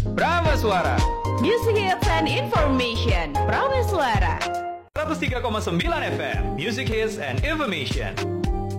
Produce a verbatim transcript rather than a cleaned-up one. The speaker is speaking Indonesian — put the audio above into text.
Prameswara Music Hits and Information. Prameswara seratus tiga koma sembilan F M Music Hits and Information.